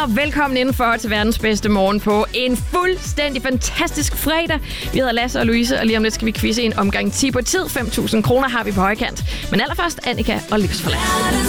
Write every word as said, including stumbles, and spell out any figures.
og velkommen indenfor til verdens bedste morgen på en fuldstændig fantastisk fredag. Vi hedder Lasse og Louise, og lige om lidt skal vi quizze en omgang ti på tid. fem tusind kroner har vi på højkant. Men allerførst Annika og Livsforladt.